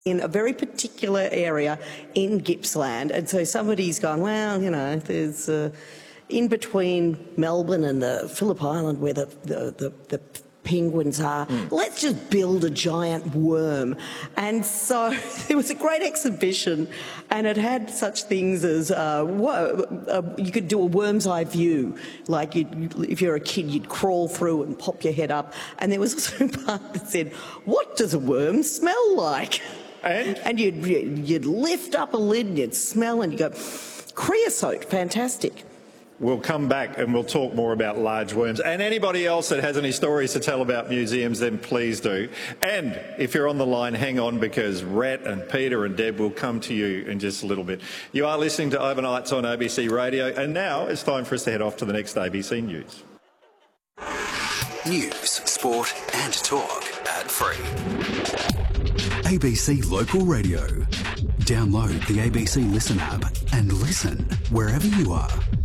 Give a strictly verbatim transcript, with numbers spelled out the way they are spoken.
in a very particular area in Gippsland. And so somebody's gone, well, you know, there's uh, in between Melbourne and the Phillip Island where the, the, the, the penguins are, mm. let's just build a giant worm. And so there was a great exhibition, and it had such things as uh, uh, you could do a worm's eye view, like you'd, if you're a kid you'd crawl through and pop your head up, and there was also a part that said, what does a worm smell like? And? And you'd, you'd lift up a lid and you'd smell and you go, creosote, fantastic. We'll come back and we'll talk more about large worms. And anybody else that has any stories to tell about museums, then please do. And if you're on the line, hang on, because Rhett and Peter and Deb will come to you in just a little bit. You are listening to Overnights on A B C Radio, and now it's time for us to head off to the next A B C News. News, sport and talk, ad-free. A B C Local Radio. Download the A B C Listen app and listen wherever you are.